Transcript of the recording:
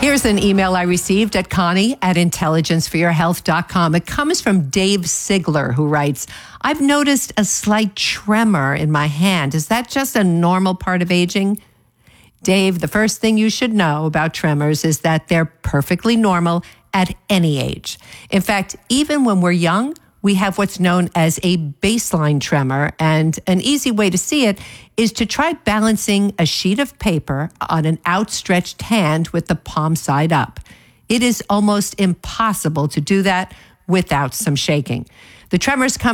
Here's an email I received at Connie@intelligenceforyourhealth.com. It comes from Dave Sigler, who writes, I've noticed a slight tremor in my hand. Is that just a normal part of aging? Dave, the first thing you should know about tremors is that they're perfectly normal at any age. In fact, even when we're young, we have what's known as a baseline tremor, and an easy way to see it is to try balancing a sheet of paper on an outstretched hand with the palm side up. It is almost impossible to do that without some shaking. The tremors come